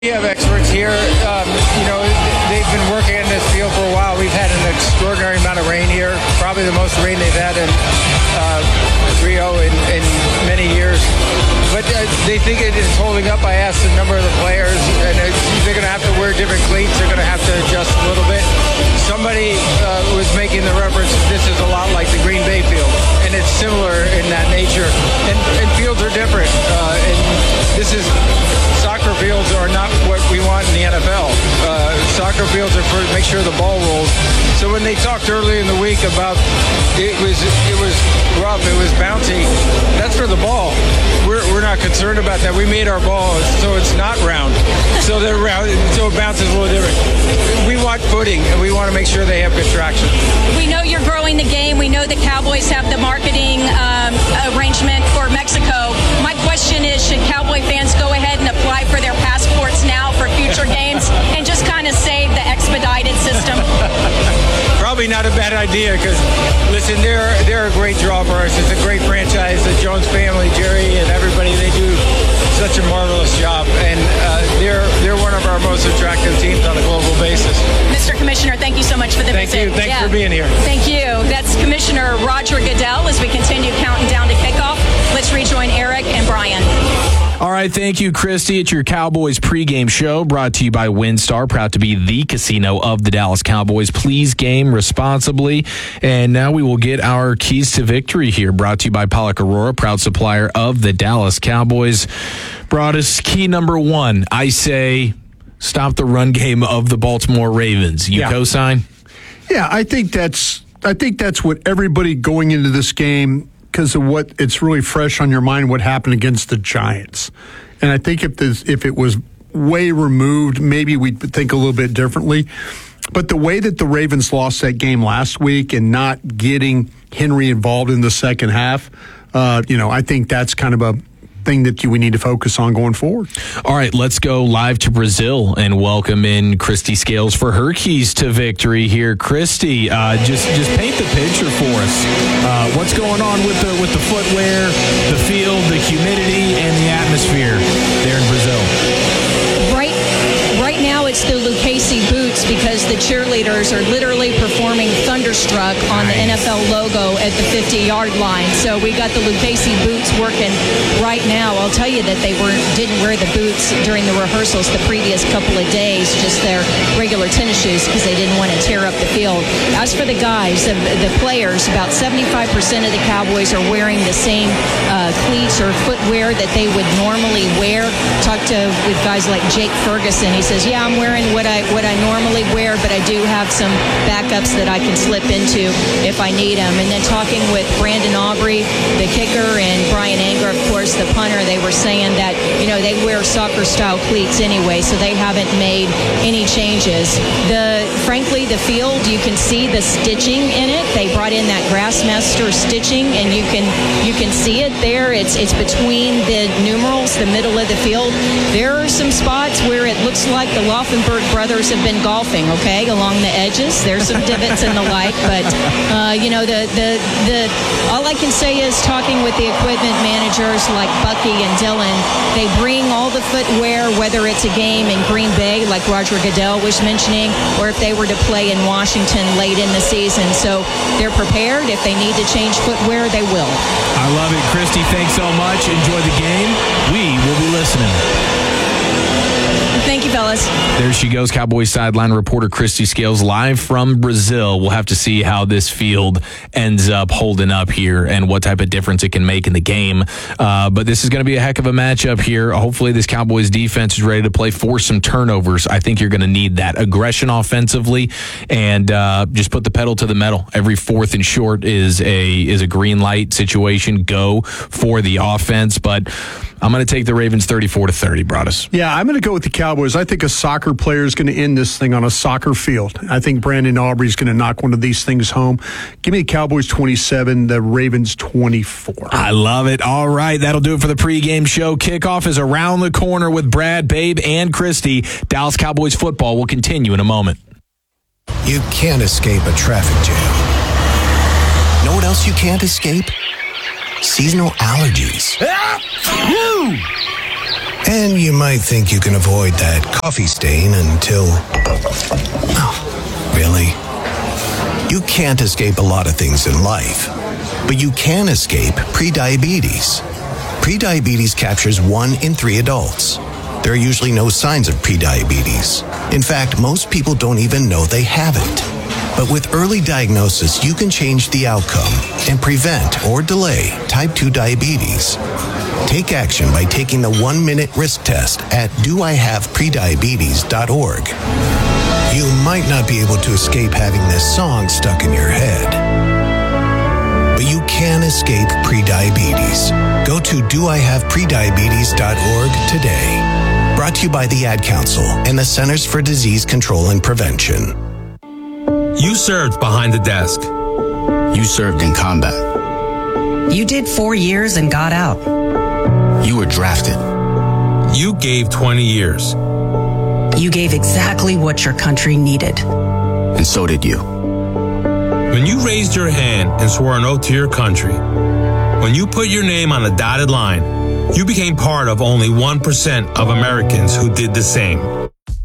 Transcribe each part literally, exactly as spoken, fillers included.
We have experts here. Um, you know, they've been working in this field for a while. We've had an extraordinary amount of rain here, probably the most rain they've had in uh, Rio in, in many years. But uh, they think it is holding up. I asked a number of the players, and they're going to have to wear different cleats. They're going to have to adjust a little bit. Somebody uh, was making the reference, this is a lot like the Green Bay field, and it's similar in that nature. And, and fields are different. Uh, and this is, soccer fields are not what we want in the N F L. Uh, soccer fields are for make sure the ball rolls. So when they talked earlier in the week about it was it was rough, it was bouncy, that's for the ball. We're we're not concerned about that. We made our ball so it's not round. So they're round, so it bounces a little different. We want footing, and we want to make sure they have good traction. We know you're growing the game. We know the Cowboys have the marketing um, arrangement for Mexico. My question is, should Cowboy fans go ahead and apply for their passports now for future games and just kind of save the expedited system? Probably not a bad idea because, listen, they're they're a great draw for us. It's a great franchise. The Jones family, Jerry, and everybody, they do such a marvelous job, and uh, they're they're one of our most attractive teams on a global basis. Mister Commissioner, thank you so much for the thank visit. You. Thanks yeah. for being here. Thank you. That's Commissioner Roger Goodell as we continue counting down to kickoff. Let's rejoin Eric and Brian. All right, thank you, Christy. It's your Cowboys pregame show brought to you by WinStar, proud to be the casino of the Dallas Cowboys. Please game responsibly. And now we will get our keys to victory here, brought to you by Pollock Aurora, proud supplier of the Dallas Cowboys. Brought us key number one. I say stop the run game of the Baltimore Ravens. You yeah. co-sign? Yeah, I think that's I think that's what everybody going into this game, because of what it's really fresh on your mind, what happened against the Giants. And I think if this, if it was way removed, maybe we'd think a little bit differently. But the way that the Ravens lost that game last week and not getting Henry involved in the second half, uh, you know, I think that's kind of a thing that you, we need to focus on going forward. All right, let's go live to Brazil and welcome in Christy Scales for her keys to victory here. Christy, uh, just just paint the picture for us. Uh, what's going on with the with the footwear, the field, the humidity, and the atmosphere there in Brazil? Right, right now it's the Lucchese boots because the cheerleaders are literally performing Thunderstruck on nice. The N F L logo at the fifty-yard line. So we got the Lucchese boots working right now. I'll tell you that they were didn't wear the boots during the rehearsals the previous couple of days, just their regular tennis shoes because they didn't want to tear up the field. As for the guys, the, the players, about seventy-five percent of the Cowboys are wearing the same uh, cleats or footwear that they would normally wear. Talked to with guys like Jake Ferguson. He says, yeah, I'm wearing what I what I normally wear, but I do have some backups that I can slip into if I need them. And then talking with Brandon Aubrey, the kicker, and Brian Anger, of course, the punter, they were saying that, you know, they wear soccer-style cleats anyway, so they haven't made any changes. The frankly, the field, you can see the stitching in it. They brought in that Grassmaster stitching, and you can you can see it there. It's it's between the numerals, the middle of the field. There are some spots where it looks like the Laufenberg brothers have been golfing, okay, along the edges. There's some divots and the like, but, uh, you know, the, the, the, all I can say is talking with the equipment managers like Bucky and Dylan, they bring all the footwear, whether it's a game in Green Bay, like Roger Goodell was mentioning, or if they were to play in Washington late in the season. So they're prepared. If they need to change footwear, they will. I love it. Christy, thanks so much. Enjoy the game. We will be listening. Thank you, fellas. There she goes, Cowboys sideline reporter Christy Scales live from Brazil. We'll have to see how this field ends up holding up here and what type of difference it can make in the game. Uh, but this is going to be a heck of a matchup here. Hopefully this Cowboys defense is ready to play, force some turnovers. I think you're going to need that aggression offensively and uh, just put the pedal to the metal. Every fourth and short is a is a green light situation. Go for the offense, but I'm going to take the Ravens thirty-four to thirty, Broadus. Yeah, I'm going to go with the Cowboys. I think a soccer player is going to end this thing on a soccer field. I think Brandon Aubrey is going to knock one of these things home. Give me the Cowboys twenty-seven, the Ravens twenty-four. I love it. All right, that'll do it for the pregame show. Kickoff is around the corner with Brad, Babe, and Christy. Dallas Cowboys football will continue in a moment. You can't escape a traffic jam. Know what else you can't escape? Seasonal allergies. And you might think you can avoid that coffee stain until... Oh, really? You can't escape a lot of things in life, but you can escape prediabetes. Prediabetes captures one in three adults. There are usually no signs of prediabetes. In fact, most people don't even know they have it. But with early diagnosis, you can change the outcome and prevent or delay type two diabetes. Take action by taking the one-minute risk test at do I have prediabetes dot org. You might not be able to escape having this song stuck in your head, but you can escape prediabetes. Go to do I have prediabetes dot org today. Brought to you by the Ad Council and the Centers for Disease Control and Prevention. You served behind the desk. You served in combat. You did four years and got out. You were drafted. You gave twenty years. You gave exactly what your country needed. And so did you. When you raised your hand and swore an oath to your country, when you put your name on a dotted line, you became part of only one percent of Americans who did the same.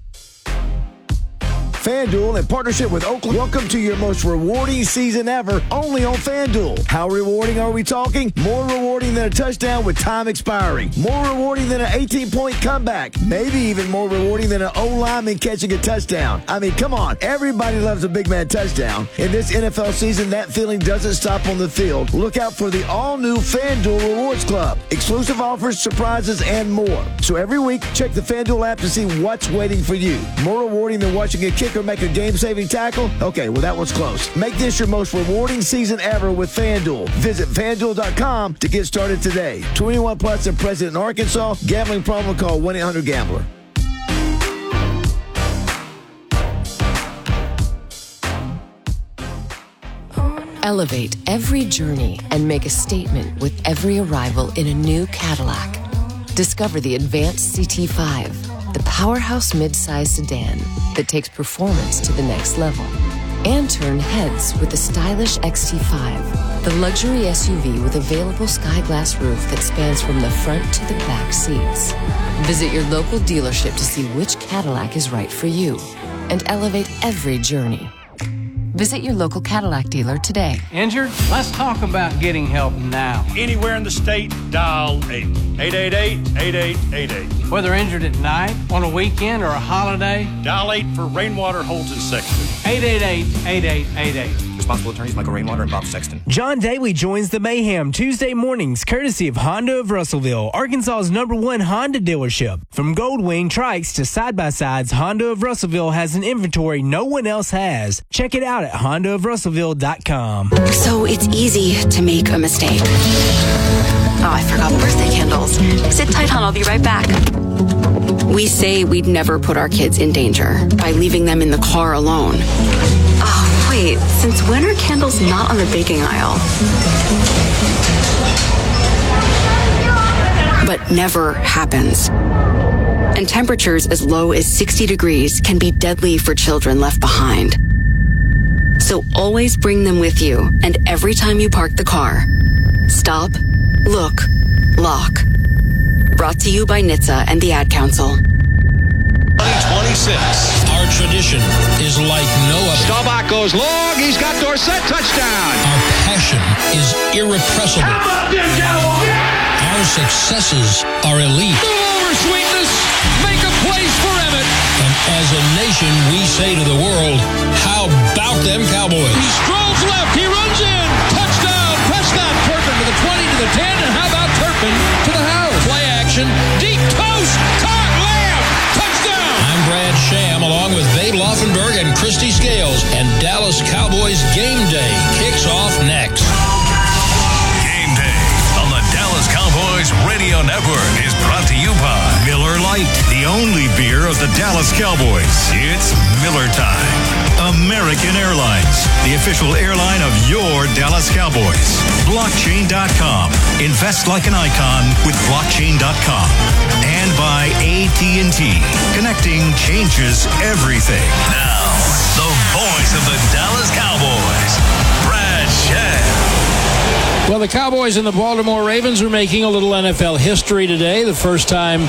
FanDuel, in partnership with Oakland, welcome to your most rewarding season ever, only on FanDuel. How rewarding are we talking? More rewarding than a touchdown with time expiring. More rewarding than an eighteen-point comeback. Maybe even more rewarding than an O-lineman catching a touchdown. I mean, come on. Everybody loves a big man touchdown. In this N F L season, that feeling doesn't stop on the field. Look out for the all-new FanDuel Rewards Club. Exclusive offers, surprises, and more. So every week, check the FanDuel app to see what's waiting for you. More rewarding than watching a kicker make a game-saving tackle? Okay, well, that one's close. Make this your most rewarding season ever with FanDuel. Visit FanDuel dot com to get started today. twenty-one plus and present in Arkansas. Gambling problem? Call one eight hundred gambler. Elevate every journey and make a statement with every arrival in a new Cadillac. Discover the Advanced C T five, the powerhouse midsize sedan that takes performance to the next level. And turn heads with the stylish X T five, the luxury S U V with available sky glass roof that spans from the front to the back seats. Visit your local dealership to see which Cadillac is right for you and elevate every journey. Visit your local Cadillac dealer today. Injured? Let's talk about getting help now. Anywhere in the state, dial eight. eight eight eight, eight eight eight eight. Whether injured at night, on a weekend, or a holiday, dial eight for Rainwater Holton Sexton. eight eight eight, eight eight eight eight. Responsible attorneys Michael Rainwater and Bob Sexton. John Daly joins the mayhem Tuesday mornings, courtesy of Honda of Russellville, Arkansas's number one Honda dealership. From Goldwing trikes to side-by-sides, Honda of Russellville has an inventory no one else has. Check it out at honda of russellville dot com. So it's easy to make a mistake. Oh, I forgot birthday candles. Sit tight, hon. I'll be right back. We say we'd never put our kids in danger by leaving them in the car alone. Oh, wait. Since when are candles not on the baking aisle? But never happens. And temperatures as low as sixty degrees can be deadly for children left behind. So always bring them with you, and every time you park the car, stop, look, lock. Brought to you by N H T S A and the Ad Council. twenty twenty-six. Our tradition is like no other. Staubach goes long. He's got Dorsett. Touchdown. Our passion is irrepressible. How about this, Cowboys? Our successes are elite. Move over, sweetness. Make a place for Emmett. And as a nation, we say to the world, how about them Cowboys? He strolls left. He runs in. Touchdown. Prescott. Turpin to the twenty, to the ten. And how about Turpin to the house? Play action. Deep toast. Caught. Lamb. Touchdown. I'm Brad Sham, along with Babe Laufenberg and Christy Scales. And Dallas Cowboys Game Day kicks off next. Game Day on the Dallas Cowboys Radio Network is brought to you by Miller Lite, the only beer of the Dallas Cowboys. It's Miller time. American Airlines, the official airline of your Dallas Cowboys. Blockchain dot com. Invest like an icon with Blockchain dot com. And by A T and T. Connecting changes everything. Now, the voice of the Dallas Cowboys, Brad Sham. Well, the Cowboys and the Baltimore Ravens are making a little N F L history today. The first time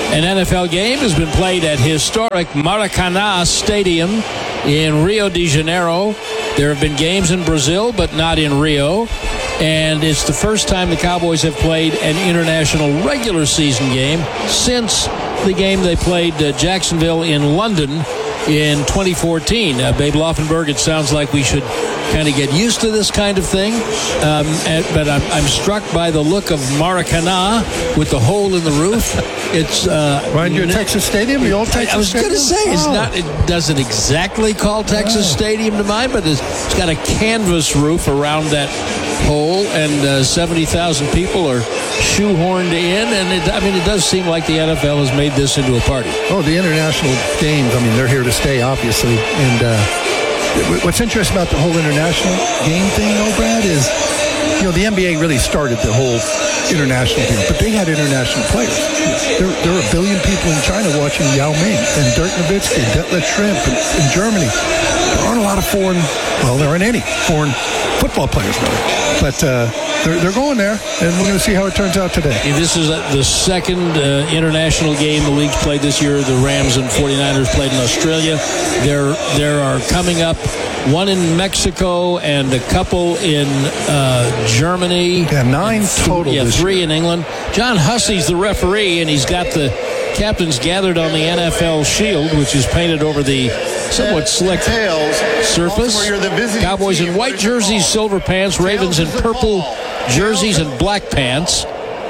An N F L game has been played at historic Maracanã Stadium in Rio de Janeiro. There have been games in Brazil, but not in Rio. And it's the first time the Cowboys have played an international regular season game since the game they played uh, Jacksonville in London in twenty fourteen. Uh, Babe Laufenberg, it sounds like we should kind of get used to this kind of thing. Um, and, but I'm, I'm struck by the look of Maracanã with the hole in the roof. It's uh, Remind you of Texas Stadium, the old Texas I was going to Stadium? say, it's Oh. not. It doesn't exactly call Texas Stadium to mind, but it's, it's got a canvas roof around that hole, and uh, seventy thousand people are shoehorned in. And it, I mean, it does seem like the N F L has made this into a party. Oh, the international games, I mean, they're here to stay, obviously. And uh, what's interesting about the whole international game thing, though, Brad, is, you know, the N B A really started the whole international deal, but they had international players. There, there were a billion people in China watching Yao Ming and Dirk Nowitzki, Detlef Schrempf in, in Germany. There aren't a lot of foreign, well, there aren't any foreign football players, really. But uh, they're, they're going there, and we're going to see how it turns out today. This is the second uh, international game the league's played this year. The Rams and forty-niners played in Australia. There, there are coming up one in Mexico and a couple in uh, Germany. Yeah, nine total. Yeah, this three year. in England. John Hussey's the referee, and he's got the captains gathered on the N F L shield, which is painted over the somewhat slick surface. Cowboys in white jerseys, silver pants, Ravens in purple jerseys and black pants.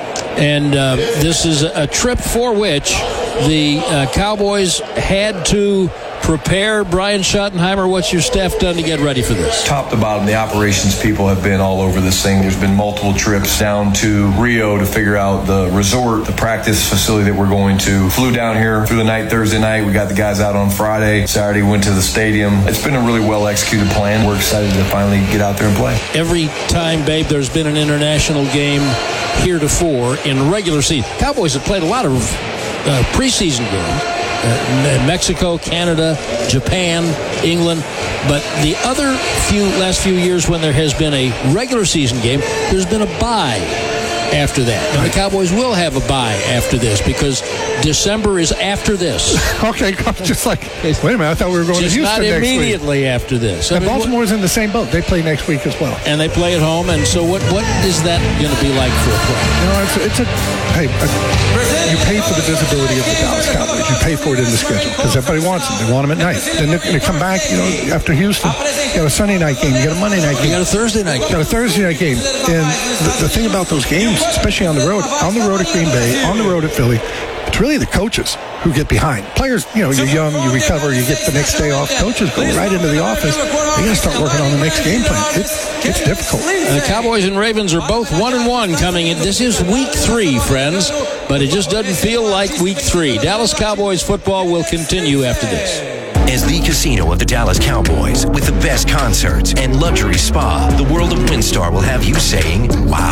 And uh, this is a trip for which the uh, Cowboys had to prepare. Brian Schottenheimer, what's your staff done to get ready for this? Top to bottom, the operations people have been all over this thing. There's been multiple trips down to Rio to figure out the resort, the practice facility that we're going to. Flew down here through the night Thursday night. We got the guys out on Friday. Saturday went to the stadium. It's been a really well executed plan. We're excited to finally get out there and play. Every time, Babe, there's been an international game heretofore in regular season. Cowboys have played a lot of uh, preseason games. Uh, Mexico, Canada, Japan, England, but the other few last few years when there has been a regular season game, there's been a bye after that. And the Cowboys will have a bye after this because December is after this. Okay, just like, wait a minute, I thought we were going Just to Houston not next immediately week. after this. I And mean, Baltimore's in the same boat. They play next week as well. And they play at home, and so what, what is that going to be like for a play? You know, it's a, it's a hey, a, you pay for the visibility of the Dallas Cowboys. You pay for it in the schedule because everybody wants them. They want them at night. Then they, they come back, you know, after Houston, you got a Sunday night game, you got a Monday night game. You got a Thursday night game. You got a Thursday night game. And the, the thing about those games, especially on the road, on the road at Green Bay, on the road at Philly, it's really the coaches who get behind. Players, you know, you're young, you recover, you get the next day off. Coaches go right into the office. They got to start working on the next game plan. It's, it's difficult. The Cowboys and Ravens are both one and one coming in. This is week three, friends, but it just doesn't feel like week three. Dallas Cowboys football will continue after this. As the casino of the Dallas Cowboys, with the best concerts and luxury spa, the world of WinStar will have you saying, wow.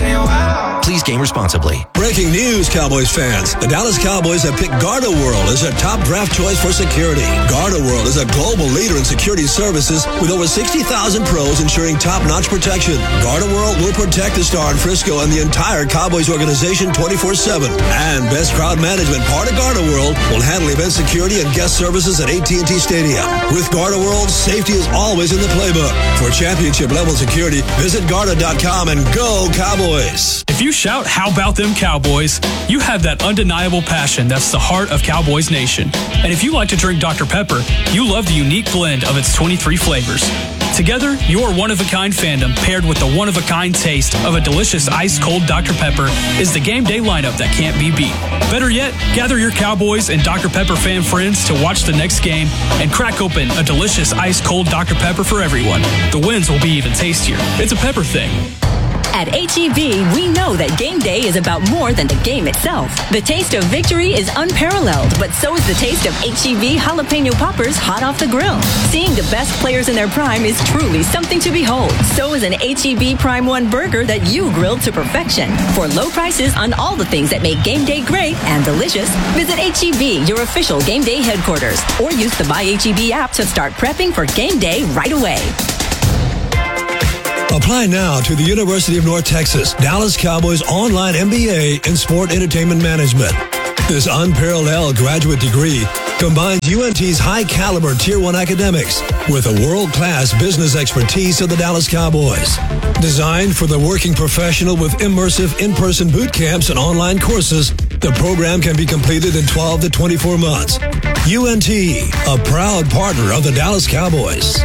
Please game responsibly. Breaking news, Cowboys fans. The Dallas Cowboys have picked Garda World as their top draft choice for security. Garda World is a global leader in security services with over sixty thousand pros ensuring top-notch protection. Garda World will protect the star in Frisco and the entire Cowboys organization twenty-four seven. And Best Crowd Management, part of Garda World, will handle event security and guest services at A T and T Stadium. With Garda World, safety is always in the playbook. For championship-level security, visit Garda dot com and go Cowboys. If you shout, "How about them Cowboys?" you have that undeniable passion that's the heart of Cowboys Nation. And if you like to drink Doctor Pepper, you love the unique blend of its twenty-three flavors. Together, your one-of-a-kind fandom paired with the one-of-a-kind taste of a delicious ice-cold Doctor Pepper is the game day lineup that can't be beat. Better yet, gather your Cowboys and Doctor Pepper fan friends to watch the next game and crack open a delicious ice-cold Doctor Pepper for everyone. The wins will be even tastier. It's a pepper thing. At H E B, we know that game day is about more than the game itself. The taste of victory is unparalleled, but so is the taste of H E B jalapeno poppers hot off the grill. Seeing the best players in their prime is truly something to behold. So is an H E B Prime One burger that you grilled to perfection. For low prices on all the things that make game day great and delicious, visit H E B, your official game day headquarters, or use the My H E B app to start prepping for game day right away. Apply now to the University of North Texas Dallas Cowboys online M B A in Sport Entertainment Management. This unparalleled graduate degree combines U N T's high-caliber Tier one academics with a world-class business expertise of the Dallas Cowboys. Designed for the working professional with immersive in-person boot camps and online courses, the program can be completed in twelve to twenty-four months. U N T, a proud partner of the Dallas Cowboys.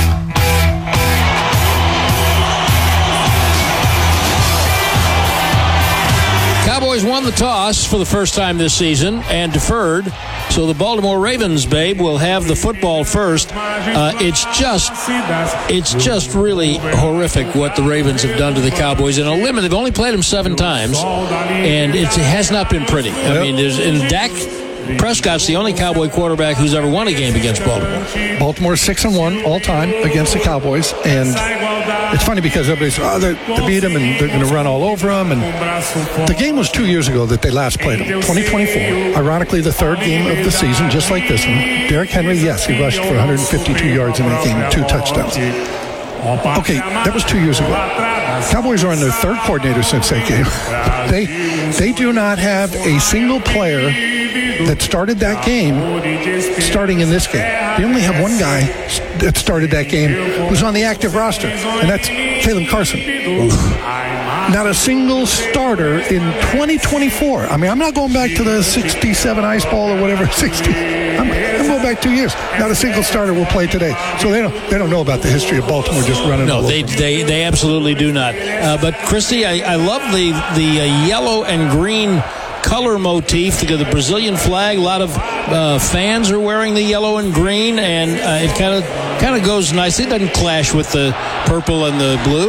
Cowboys won the toss for the first time this season and deferred, so the Baltimore Ravens, babe, will have the football first. Uh, it's just, it's just really horrific what the Ravens have done to the Cowboys. In a limit, they've only played them seven times, and it has not been pretty. I mean, there's in Dak Prescott's the only Cowboy quarterback who's ever won a game against Baltimore. Baltimore's six and one all time against the Cowboys, and it's funny because everybody's oh, they beat them and they're going to run all over them. And the game was two years ago that they last played them, twenty twenty-four. Ironically, the third game of the season, just like this one. Derrick Henry, yes, he rushed for one hundred fifty-two yards in that game, two touchdowns. Okay, that was two years ago. Cowboys are on their third coordinator since that game. They they do not have a single player that started that game starting in this game. They only have one guy that started that game who's on the active roster, and that's Caleb Carson. Not a single starter in twenty twenty-four. I mean, I'm not going back to the sixty-seven ice ball or whatever, sixty. I'm, I'm going back two years. Not a single starter will play today. So they don't they don't know about the history of Baltimore just running No, all they, over. they they absolutely do not. Uh, but, Christy, I, I love the, the uh, yellow and green color motif, the, the Brazilian flag. A lot of uh, fans are wearing the yellow and green, and uh, it kind of kind of goes nicely. It doesn't clash with the purple and the blue.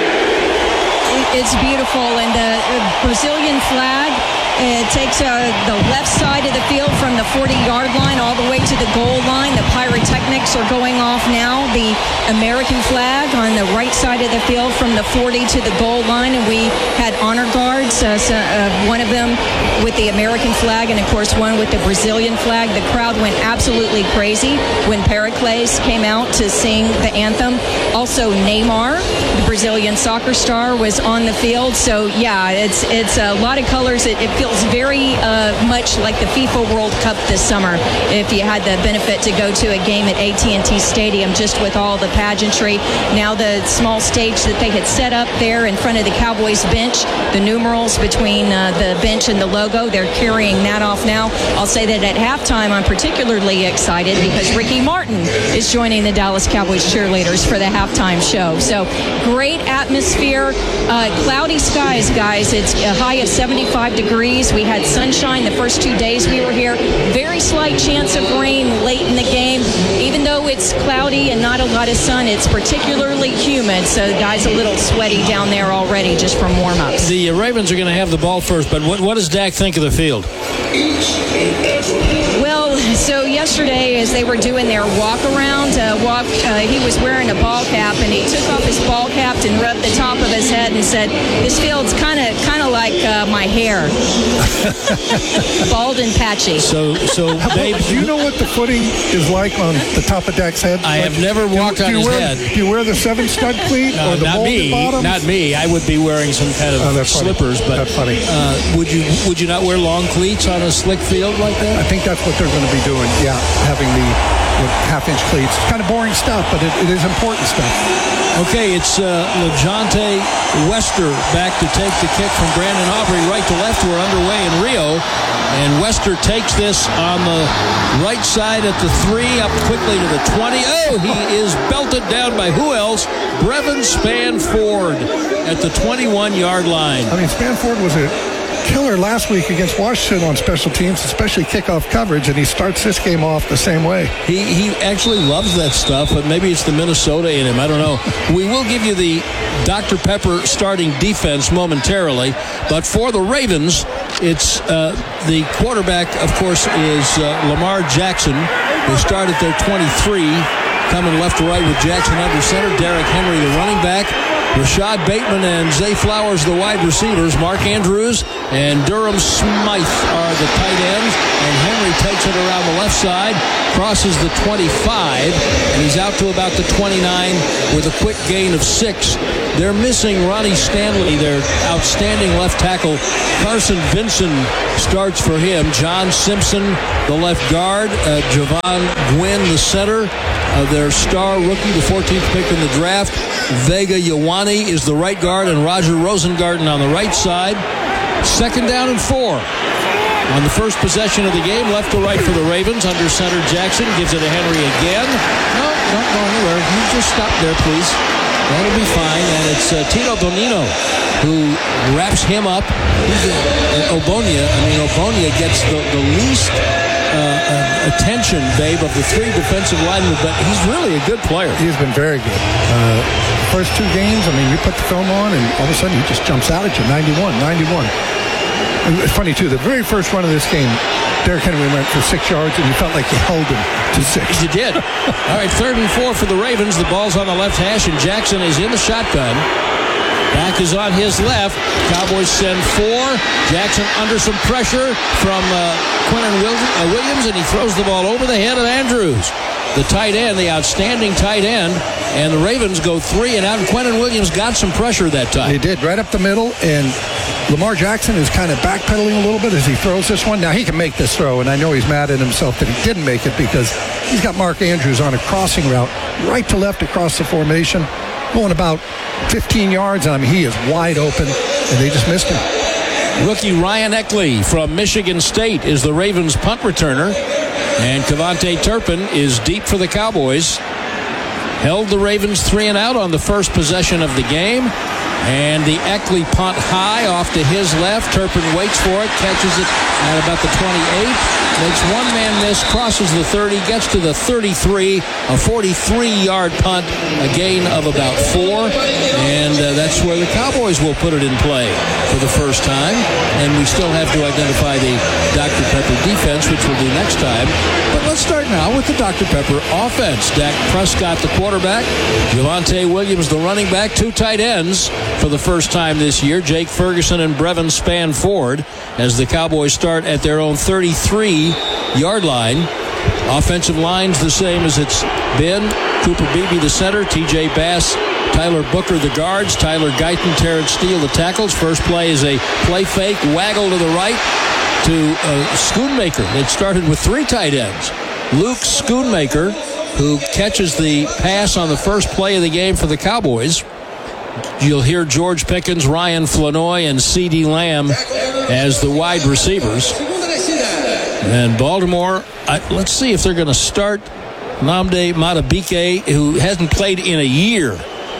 It's beautiful, and the Brazilian flag, it takes uh, the left side of the field from the forty-yard line all the way to the goal line. The pyrotechnics are going off now. The American flag on the right side of the field from the forty to the goal line, and we had honor guards, uh, so, uh, one of them with the American flag and, of course, one with the Brazilian flag. The crowd went absolutely crazy when Pericles came out to sing the anthem. Also, Neymar, the Brazilian soccer star, was on the field. So, yeah, it's it's a lot of colors. It, it feels very uh, much like the FIFA World Cup this summer. If you had the benefit to go to a game at A T and T Stadium, just with all the pageantry. Now the small stage that they had set up there in front of the Cowboys bench, the numerals between uh, the bench and the logo, they're carrying that off now. I'll say that at halftime, I'm particularly excited because Ricky Martin is joining the Dallas Cowboys cheerleaders for the halftime show. So great atmosphere. Uh, cloudy skies, guys. It's a high of seventy-five degrees. We had sunshine the first two days we were here. Very slight chance of rain late in the game. Even though it's cloudy and not a lot of sun, it's particularly humid. So the guys a little sweaty down there already just from warm-ups. The uh, Ravens are going to have the ball first, but what, what does Dak think of the field? Well, so yesterday as they were doing their walk-around, uh, walk, uh, he was wearing a ball cap, and he took off his ball cap and rubbed the top of his head and said, "This field's kind of kind of like uh, my hair." Bald and patchy. So, so babe, do you know what the footing is like on the top of Dak's head? I like, have never walked do, on do his wear, head. Do you wear the seven stud cleat Uh, or the not molded me, bottoms? not me. I would be wearing some kind of oh, slippers, funny. but that's funny. Uh, would you would you not wear long cleats on a slick field like that? I think that's what they're going to be doing. Yeah, having the, the half-inch cleats. It's kind of boring stuff, but it, it is important stuff. Okay, it's uh, LeJohntay Wester back to take the kick from Brandon Aubrey right to left. We're underway in Rio, and Wester takes this on the right side at the three, up quickly to the twenty. Oh, he is belted down by who else? Brevin Spanford at the twenty-one-yard line. I mean, Spanford was a killer last week against Washington on special teams, especially kickoff coverage, and he starts this game off the same way. He he actually loves that stuff, but maybe it's the Minnesota in him. I don't know. We will give you the Doctor Pepper starting defense momentarily, but for the Ravens, it's uh, the quarterback, of course, is uh, Lamar Jackson, who started their twenty-three, coming left to right with Jackson under center, Derrick Henry, the running back, Rashad Bateman and Zay Flowers, the wide receivers. Mark Andrews and Durham Smythe are the tight ends. And Henry takes it around the left side. crosses the twenty-five, and he's out to about the twenty-nine with a quick gain of six. They're missing Ronnie Stanley, their outstanding left tackle. Carson Vinson starts for him. John Simpson, the left guard. Uh, Javon Gwynn, the center. Uh, their star rookie, the fourteenth pick in the draft. Vega Ioane is the right guard, and Roger Rosengarten on the right side. Second down and four. On the first possession of the game, left to right for the Ravens. Under center, Jackson gives it to Henry again. No, don't go anywhere. You just stop there, please. That'll be fine. And it's uh, Tino Bonino who wraps him up. He's uh, Obonia. I mean, Obonia gets the, the least uh, uh, attention, Babe, of the three defensive linemen, but he's really a good player. He's been very good. Uh, first two games, I mean, you put the film on, and all of a sudden he just jumps out at you. ninety-one, ninety-one. It's funny, too, the very first run of this game, Derrick Henry went for six yards, and you felt like you held him to six. You did. All right, third and four for the Ravens. The ball's on the left hash, and Jackson is in the shotgun. Back is on his left. Cowboys send four. Jackson under some pressure from uh, Quentin Williams, and he throws the ball over the head of Andrews, the tight end, the outstanding tight end. And the Ravens go three and out, and Quentin Williams got some pressure that time. He did, right up the middle, and Lamar Jackson is kind of backpedaling a little bit as he throws this one. Now, he can make this throw, and I know he's mad at himself that he didn't make it because he's got Mark Andrews on a crossing route, right to left across the formation, going about fifteen yards. I mean, he is wide open, and they just missed him. Rookie Ryan Eckley from Michigan State is the Ravens punt returner, and Kevontae Turpin is deep for the Cowboys. Held the Ravens three and out on the first possession of the game. And the Eckley punt high off to his left. Turpin waits for it, catches it at about the twenty-eight. Makes one man miss, crosses the thirty, gets to the thirty-three. A forty-three-yard punt, a gain of about four. And uh, that's where the Cowboys will put it in play for the first time. And we still have to identify the Doctor Pepper defense, which we'll do next time. But let's start now with the Doctor Pepper offense. Dak Prescott, the quarterback. Javonte Williams, the running back. Two tight ends for the first time this year. Jake Ferguson and Brevin Spanford as the Cowboys start at their own thirty-three-yard line. Offensive line's the same as it's been. Cooper Beebe, the center. T J Bass, Tyler Booker, the guards. Tyler Guyton, Terrence Steele, the tackles. First play is a play fake, waggle to the right to uh, Schoonmaker. It started with three tight ends. Luke Schoonmaker, who catches the pass on the first play of the game for the Cowboys. You'll hear George Pickens, Ryan Flanoy, and C D Lamb as the wide receivers. And Baltimore, I, let's see if they're going to start Nnamdi Madubuike, who hasn't played in a year,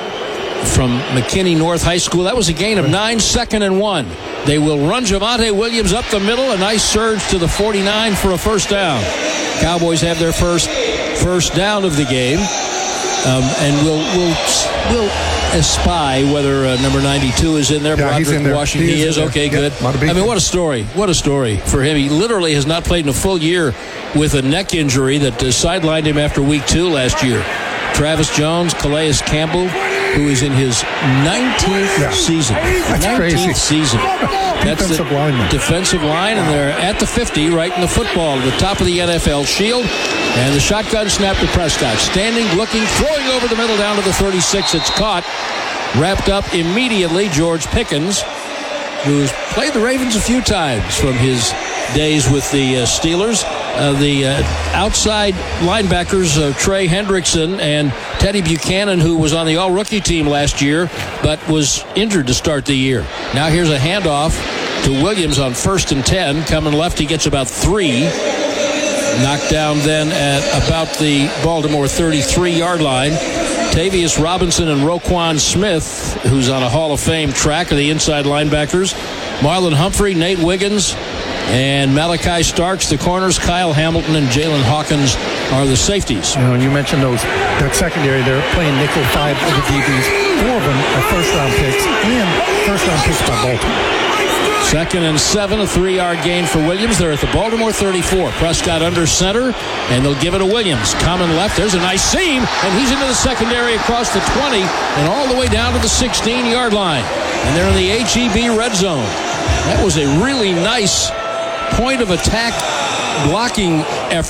from McKinney North High School. That was a gain of nine, second and one. They will run Javonte Williams up the middle. A nice surge to the forty-nine for a first down. Cowboys have their first first down of the game. Um, and we'll we'll we'll espy whether uh, number ninety-two is in there. Yeah, he's in there. Washington, he, he is, is okay, yeah, good. I mean, what a story! What a story for him. He literally has not played in a full year with a neck injury that uh, sidelined him after week two last year. Travis Jones, Calais Campbell, who is in his nineteenth yeah. season. That's nineteenth crazy. season. That's defensive the lineman. defensive line, and they're at the fifty, right in the football, at the top of the N F L shield. And the shotgun snap to Prescott. Standing, looking, throwing over the middle down to the thirty-six. It's caught. Wrapped up immediately, George Pickens, who's played the Ravens a few times from his days with the uh, Steelers. Uh, the uh, outside linebackers, uh, Trey Hendrickson and Teddy Buchanan, who was on the all-rookie team last year, but was injured to start the year. Now here's a handoff to Williams on first and ten. Coming left, he gets about three. Knocked down then at about the Baltimore thirty-three-yard line. Tavius Robinson and Roquan Smith, who's on a Hall of Fame track, are the inside linebackers. Marlon Humphrey, Nate Wiggins, and Malachi Starks, the corners. Kyle Hamilton and Jalen Hawkins are the safeties. You know, and you mentioned those, that secondary, they're playing nickel five of the D Bs. Four of them are first-round picks, and first-round picks by Baltimore. Second and seven, a three-yard gain for Williams. They're at the Baltimore thirty-four. Prescott under center, and they'll give it to Williams. Common left, there's a nice seam, and he's into the secondary across the twenty and all the way down to the sixteen-yard line. And they're in the H E B red zone. That was a really nice point of attack blocking effort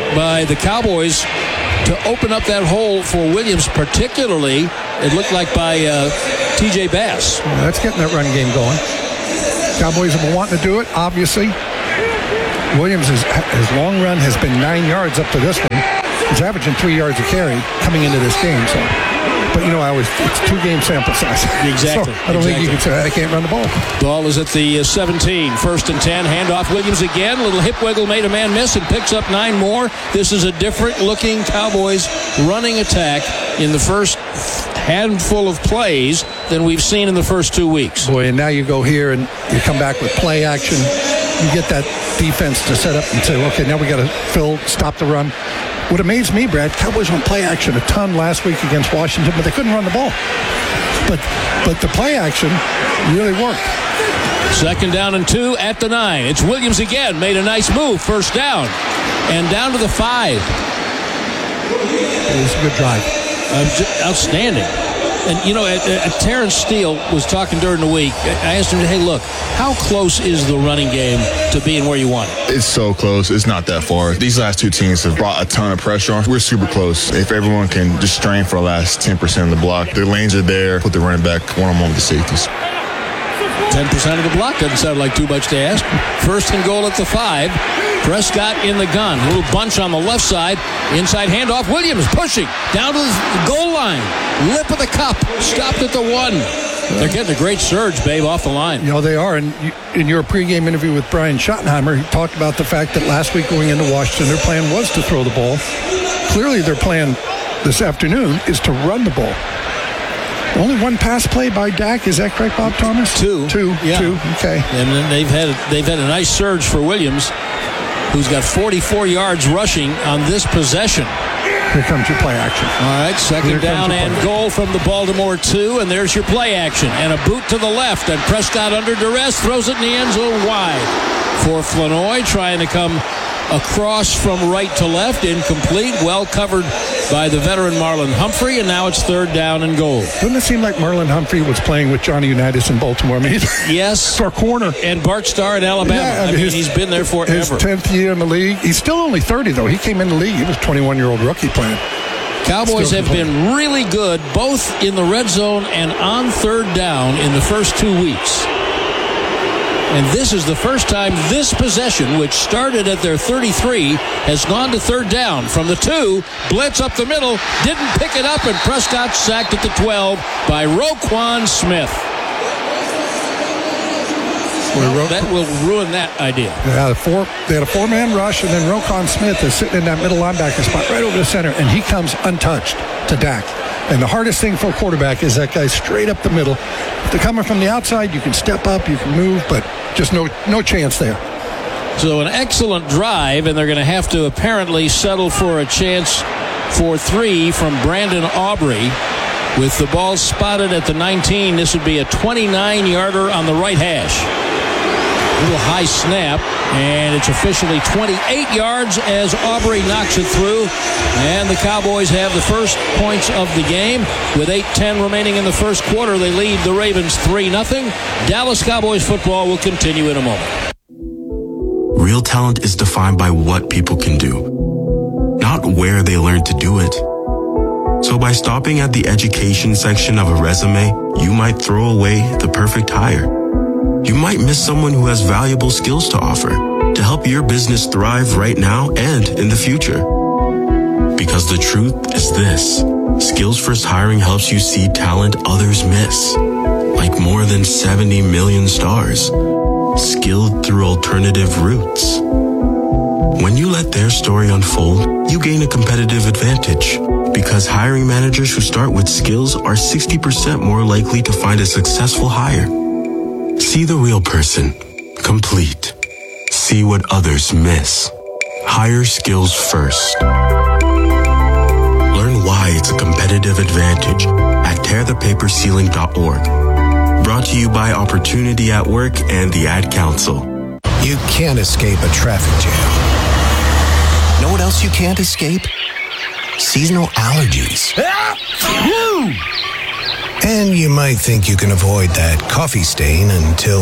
by the Cowboys to open up that hole for Williams, particularly, it looked like by uh, T J Bass. Well, that's getting that run game going. Cowboys have been wanting to do it, obviously. Williams, his, his long run has been nine yards up to this one. He's averaging three yards a carry coming into this game. So, but you know, I was it's two game sample size. Exactly. So I don't exactly. think you can say I can't run the ball. Ball is at the uh, seventeen. First and ten. Handoff Williams again. Little hip wiggle made a man miss and picks up nine more. This is a different looking Cowboys running attack in the first handful of plays than we've seen in the first two weeks. Boy, and now you go here and you come back with play action. You get that defense to set up and say, okay, now we got to fill, stop the run. What amazed me, Brad, Cowboys went play action a ton last week against Washington, but they couldn't run the ball. But but the play action really worked. Second down and two at the nine. It's Williams again. Made a nice move. First down. And down to the five. It was a good drive. Uh, outstanding. And, you know, uh, uh, Terrence Steele was talking during the week. I asked him, hey, look, how close is the running game to being where you want it? It's so close. It's not that far. These last two teams have brought a ton of pressure on. We're super close. If everyone can just strain for the last ten percent of the block, the lanes are there. Put the running back one-on-one with the safeties. ten percent of the block doesn't sound like too much to ask. First and goal at the five. Prescott in the gun. A little bunch on the left side. Inside handoff. Williams pushing down to the goal line. Lip of the cup. Stopped at the one. They're getting a great surge, babe, off the line. You know, they are. And you, in your pregame interview with Brian Schottenheimer, he talked about the fact that last week going into Washington, their plan was to throw the ball. Clearly, their plan this afternoon is to run the ball. Only one pass play by Dak. Is that correct, Bob Thomas? Two. Two. Yeah. Two. Okay. And then they've had they've had a nice surge for Williams, who's got forty-four yards rushing on this possession. Here comes your play action. All right, second Here down and goal from the Baltimore two, and there's your play action. And a boot to the left, and Prescott under duress throws it in the end zone wide for Flanoy, trying to come across from right to left, incomplete, well covered by the veteran Marlon Humphrey, and now it's third down and goal. Doesn't it seem like Marlon Humphrey was playing with Johnny Unitas in Baltimore? I mean, yes. For a corner. And Bart Starr in Alabama. Yeah, I mean, his, he's been there forever. His tenth year in the league. He's still only thirty, though. He came in the league. He was a twenty-one-year-old rookie playing. Cowboys have been really good both in the red zone and on third down in the first two weeks. And this is the first time this possession, which started at their thirty-three, has gone to third down. From the two, blitz up the middle, didn't pick it up, and Prescott sacked at the twelve by Roquan Smith. Well, that will ruin that idea. They had a four. They had a four-man rush, and then Roquan Smith is sitting in that middle linebacker spot right over the center, and he comes untouched to Dak. And the hardest thing for a quarterback is that guy straight up the middle. If they're coming from the outside, you can step up, you can move, but just no no chance there. So an excellent drive, and they're going to have to apparently settle for a chance for three from Brandon Aubrey. With the ball spotted at the nineteen, this would be a twenty-nine-yarder on the right hash. A little high snap, and it's officially twenty-eight yards as Aubrey knocks it through. And the Cowboys have the first points of the game. With eight ten remaining in the first quarter, they lead the Ravens three nothing. Dallas Cowboys football will continue in a moment. Real talent is defined by what people can do, not where they learn to do it. So by stopping at the education section of a resume, you might throw away the perfect hire. You might miss someone who has valuable skills to offer to help your business thrive right now and in the future. Because the truth is this: Skills First Hiring helps you see talent others miss, like more than seventy million stars, skilled through alternative routes. When you let their story unfold, you gain a competitive advantage, because hiring managers who start with skills are sixty percent more likely to find a successful hire. See the real person, complete. See what others miss. Hire skills first. Learn why it's a competitive advantage at tear the paper ceiling dot org. Brought to you by Opportunity at Work and the Ad Council. You can't escape a traffic jam. Know what else you can't escape? Seasonal allergies. And you might think you can avoid that coffee stain until...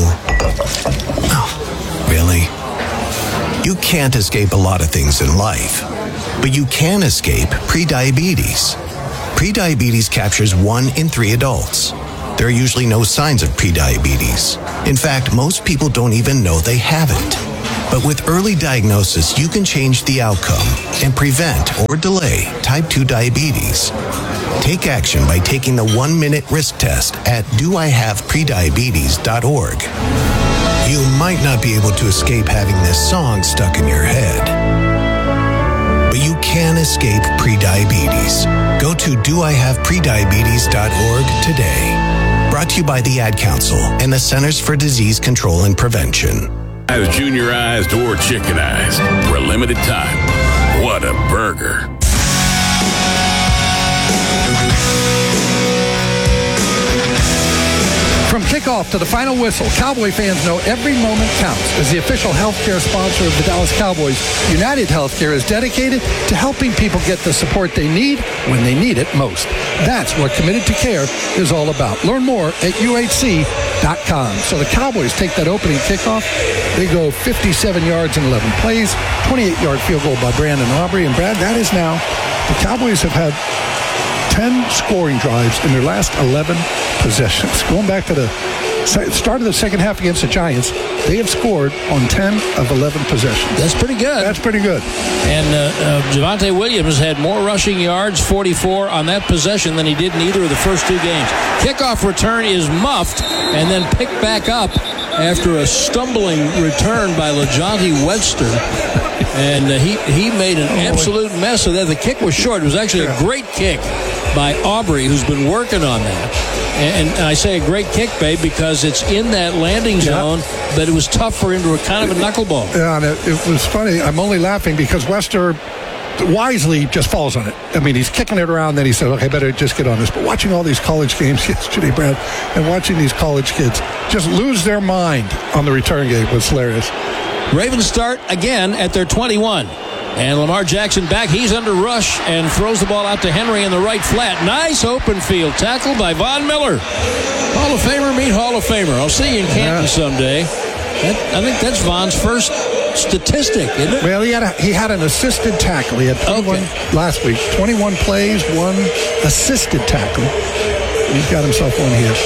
Oh, really? You can't escape a lot of things in life, But you can escape prediabetes. Prediabetes captures one in three adults. There are usually no signs of prediabetes. In fact, most people don't even know they have it. But with early diagnosis, you can change the outcome and prevent or delay type two diabetes. Take action by taking the one-minute risk test at do I have prediabetes dot org. You might not be able to escape having this song stuck in your head, but you can escape prediabetes. Go to do I have prediabetes dot org today. Brought to you by the Ad Council and the Centers for Disease Control and Prevention. As juniorized or chickenized for a limited time. What a burger. From kickoff to the final whistle, Cowboy fans know every moment counts. As the official healthcare sponsor of the Dallas Cowboys, United Healthcare is dedicated to helping people get the support they need when they need it most. That's what Committed to Care is all about. Learn more at U H C dot com. So the Cowboys take that opening kickoff. They go fifty-seven yards in eleven plays, twenty-eight yard field goal by Brandon Aubrey. And Brad, that is now, the Cowboys have had ten scoring drives in their last eleven possessions. Going back to the start of the second half against the Giants, they have scored on ten of eleven possessions. That's pretty good. That's pretty good. And uh, uh, Javonte Williams had more rushing yards, forty-four, on that possession than he did in either of the first two games. Kickoff return is muffed and then picked back up after a stumbling return by LaJohntay Webster. And uh, he, he made an absolute mess of that. The kick was short. It was actually a great kick by Aubrey, who's been working on that. And, and I say a great kick, babe, because it's in that landing zone, yeah. But it was tough for him to a kind of a knuckleball. Yeah, and it, it was funny. I'm only laughing because Webster wisely just falls on it. I mean, he's kicking it around, then he said, okay, better just get on this. But watching all these college games yesterday, Brad, and watching these college kids just lose their mind on the return game was hilarious. Ravens start again at their twenty-one. And Lamar Jackson back. He's under rush and throws the ball out to Henry in the right flat. Nice open field tackle by Von Miller. Hall of Famer meet Hall of Famer. I'll see you in Canton yeah. someday. That, I think that's Von's first statistic, isn't it? Well, he had a, he had an assisted tackle. He had twenty-one okay. last week. twenty-one plays, one assisted tackle. He's got himself one here.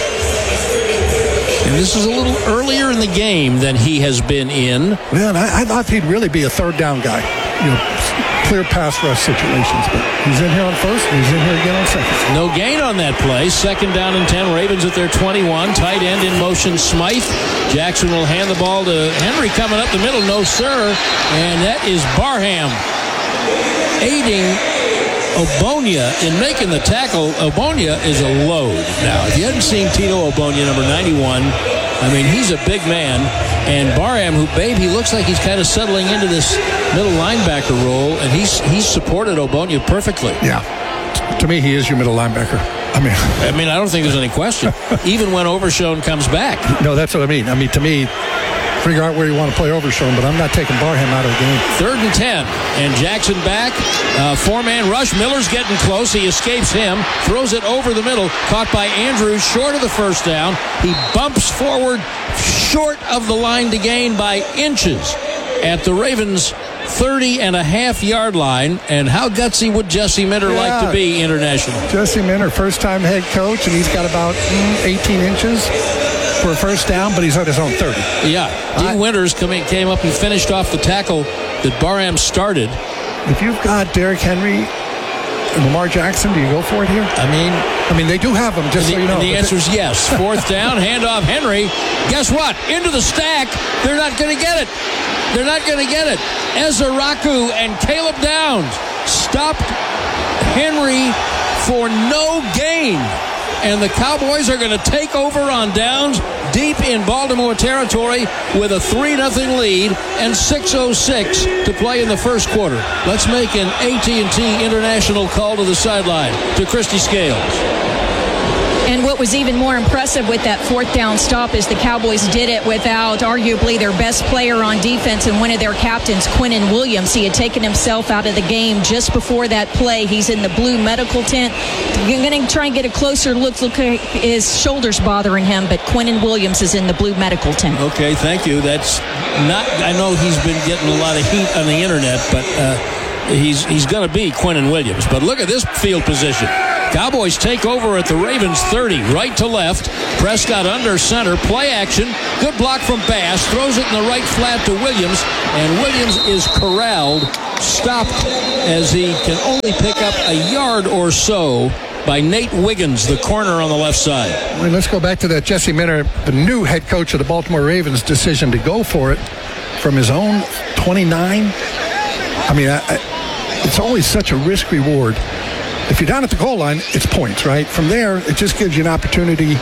And this is a little earlier in the game than he has been in. Man, I, I thought he'd really be a third down guy. You know, clear pass rush situations. But he's in here on first, and he's in here again on second. No gain on that play. Second down and ten. Ravens at their twenty-one. Tight end in motion, Smythe. Jackson will hand the ball to Henry coming up the middle. No, sir. And that is Barham aiding Obonia in making the tackle. Obonia is a load. Now, if you hadn't seen Tito Obonia, number ninety-one, I mean, he's a big man. And Barham, who, babe, he looks like he's kind of settling into this middle linebacker role, and he's he's supported Obonia perfectly. Yeah. To me, he is your middle linebacker. I mean, I mean, I don't think there's any question. Even when Overshown comes back. No, that's what I mean. I mean, to me, figure out where you want to play Overshown, but I'm not taking Barham out of the game. Third and ten, and Jackson back. Uh, four-man rush. Miller's getting close. He escapes him, throws it over the middle, caught by Andrews, short of the first down. He bumps forward, short of the line to gain by inches at the Ravens' thirty and a half yard line. And how gutsy would Jesse Minter yeah. like to be international? Jesse Minter, first-time head coach, and he's got about mm, eighteen inches for a first down, but he's on his own thirty. Yeah. Dean I, Winters came, came up and finished off the tackle that Barham started. If you've got Derrick Henry and Lamar Jackson, do you go for it here? I mean, I mean, they do have them, just the, so you know. The answer is yes. Fourth down, handoff Henry. Guess what? Into the stack. They're not going to get it. They're not going to get it. Ezra Raku and Caleb Downs stopped Henry for no gain. And the Cowboys are going to take over on downs deep in Baltimore territory with a three nothing lead and six oh six to play in the first quarter. Let's make an A T and T International call to the sideline to Christy Scales. And what was even more impressive with that fourth down stop is the Cowboys did it without arguably their best player on defense and one of their captains, Quinnen Williams. He had taken himself out of the game just before that play. He's in the blue medical tent. You're going to try and get a closer look. Look at his shoulders bothering him, but Quinnen Williams is in the blue medical tent. Okay, thank you. That's not, I know he's been getting a lot of heat on the internet, but uh, he's he's going to be Quinnen Williams. But look at this field position. Cowboys take over at the Ravens thirty, right to left. Prescott under center, play action. Good block from Bass, throws it in the right flat to Williams, and Williams is corralled, stopped as he can only pick up a yard or so by Nate Wiggins, the corner on the left side. Well, let's go back to that Jesse Minter, the new head coach of the Baltimore Ravens, decision to go for it from his own twenty-nine. I mean, I, I, it's always such a risk reward. If you're down at the goal line, it's points, right? From there, it just gives you an opportunity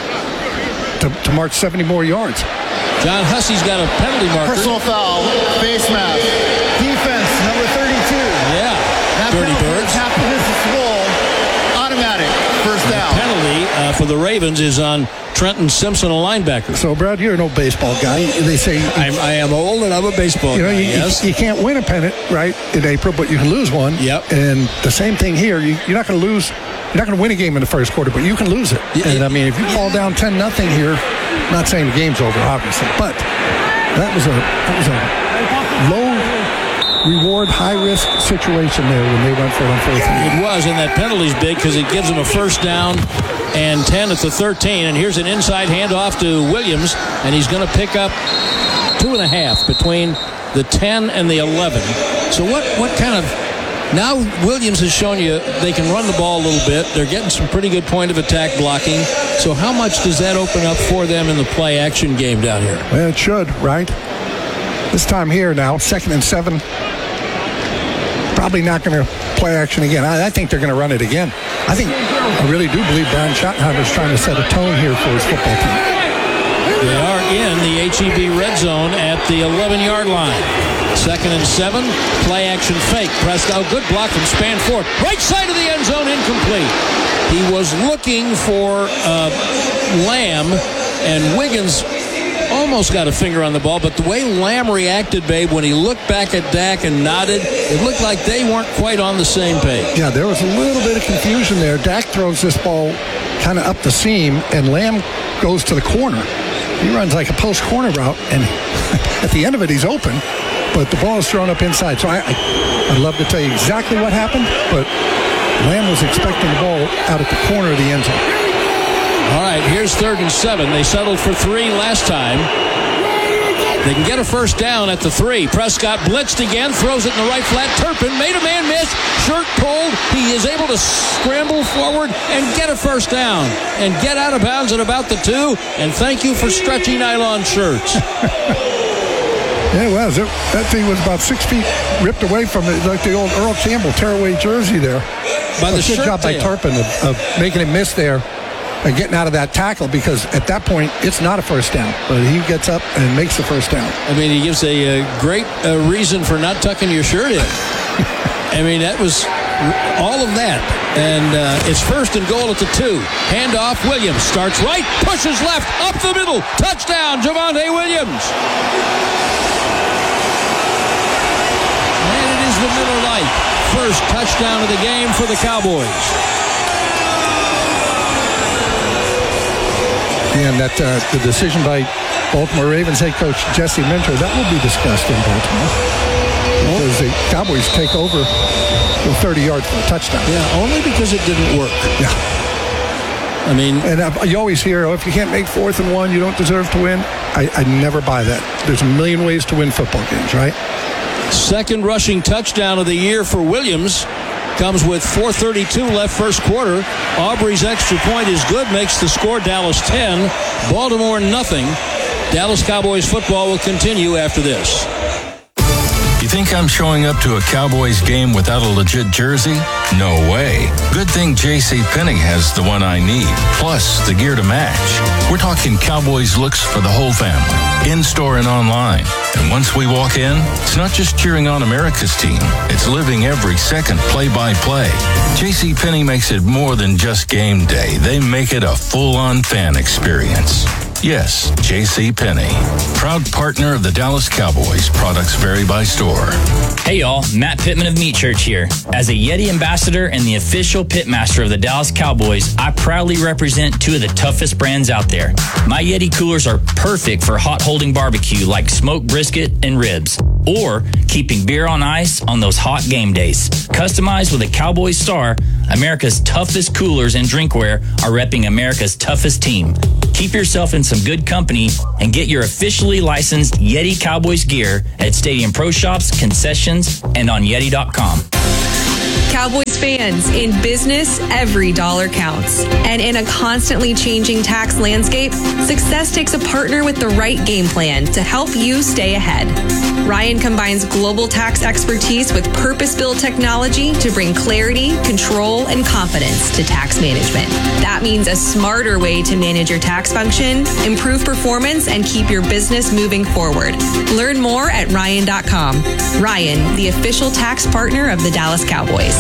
to, to march seventy more yards. John Hussey's got a penalty marker. Personal foul, face mask. Defense, number thirty-two. Yeah, that Dirty Birds. Half of his goal, automatic, first down. The penalty uh, for the Ravens is on Trenton Simpson, a linebacker. So, Brad, you're no baseball guy. They say I'm, I am old and I'm a baseball you know, guy. You, yes. you, you can't win a pennant, right, in April, but you can lose one. Yep. And the same thing here. You, you're not going to lose. You're not going to win a game in the first quarter, but you can lose it. Yeah, and I mean, if you fall down ten nothing here, I'm not saying the game's over, obviously, but that was a that was a low reward, high risk situation there when they went for it on fourth and It was, and that penalty's big because it gives them a first down and ten at the thirteen. And here's an inside handoff to Williams, and he's going to pick up two and a half between the ten and the eleven. So what what kind of... Now Williams has shown you they can run the ball a little bit. They're getting some pretty good point of attack blocking. So how much does that open up for them in the play action game down here? Well, it should, right? This time here now, second and seven. Probably not going to play action again. I, I think they're going to run it again. I think, I really do believe Brian Schottenheimer's trying to set a tone here for his football team. They are in the H E B red zone at the eleven-yard line. Second and seven, play action fake. Prescott, good block from Spanford. Right side of the end zone, incomplete. He was looking for uh, Lamb, and Wiggins almost got a finger on the ball, but the way Lamb reacted, Babe, when he looked back at Dak and nodded, it looked like they weren't quite on the same page. Yeah, there was a little bit of confusion there. Dak throws this ball kind of up the seam, and Lamb goes to the corner. He runs like a post corner route, and at the end of it, he's open, but the ball is thrown up inside. So I, I, I'd love to tell you exactly what happened, but Lamb was expecting the ball out at the corner of the end zone. All right, here's third and seven. They settled for three last time. They can get a first down at the three. Prescott blitzed again, throws it in the right flat. Turpin made a man miss. Shirt pulled. He is able to scramble forward and get a first down and get out of bounds at about the two. And thank you for stretchy nylon shirts. Yeah, it was. It, that thing was about six feet ripped away from it, like the old Earl Campbell tearaway jersey there. By the a good shirt job by tail. Turpin of, of making him miss there and getting out of that tackle, because at that point it's not a first down, but he gets up and makes the first down. I mean, he gives a, a great uh, reason for not tucking your shirt in. I mean, that was all of that. And uh, it's first and goal at the two. Handoff, Williams starts right, pushes left, up the middle. Touchdown, Javonte Williams. And it is the Miller Lite first touchdown of the game for the Cowboys. And that uh, the decision by Baltimore Ravens head coach Jesse Minter, that will be discussed in Baltimore, because the Cowboys take over with thirty yards for a touchdown. Yeah, only because it didn't work. Yeah. I mean, and uh, you always hear, oh, if you can't make fourth and one, you don't deserve to win. I, I never buy that. There's a million ways to win football games, right? Second rushing touchdown of the year for Williams. Comes with four thirty-two left first quarter. Aubrey's extra point is good, makes the score Dallas ten, Baltimore nothing. Dallas Cowboys football will continue after this. You think I'm showing up to a Cowboys game without a legit jersey? No way. Good thing JCPenney has the one I need, plus the gear to match. We're talking Cowboys looks for the whole family, in-store and online. And once we walk in, it's not just cheering on America's team. It's living every second play-by-play. JCPenney makes it more than just game day. They make it a full-on fan experience. Yes, JCPenney. Proud partner of the Dallas Cowboys. Products vary by store. Hey y'all, Matt Pittman of Meat Church here. As a Yeti ambassador and the official pitmaster of the Dallas Cowboys, I proudly represent two of the toughest brands out there. My Yeti coolers are perfect for hot holding barbecue like smoked brisket and ribs. or keeping beer on ice on those hot game days. Customized with a Cowboys star, America's toughest coolers and drinkware are repping America's toughest team. Keep yourself in some good company and get your officially licensed Yeti Cowboys gear at Stadium Pro Shops, concessions, and on Yeti dot com. Cowboys fans, in business, every dollar counts. And in a constantly changing tax landscape, success takes a partner with the right game plan to help you stay ahead. Ryan combines global tax expertise with purpose-built technology to bring clarity, control, and confidence to tax management. That means a smarter way to manage your tax function, improve performance, and keep your business moving forward. Learn more at Ryan dot com. Ryan, the official tax partner of the Dallas Cowboys.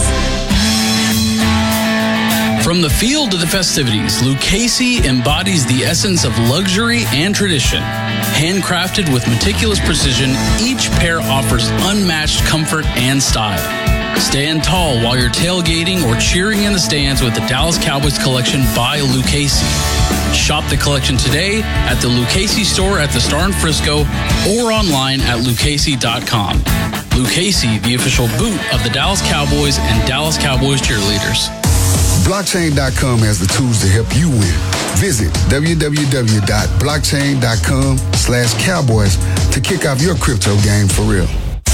From the field to the festivities, Lucchese embodies the essence of luxury and tradition. Handcrafted with meticulous precision, each pair offers unmatched comfort and style. Stand tall while you're tailgating or cheering in the stands with the Dallas Cowboys collection by Lucchese. Shop the collection today at the Lucchese store at the Star in Frisco or online at lucchese dot com. Lucchese, the official boot of the Dallas Cowboys and Dallas Cowboys cheerleaders. Blockchain dot com has the tools to help you win. Visit w w w dot blockchain dot com slash cowboys to kick off your crypto game for real.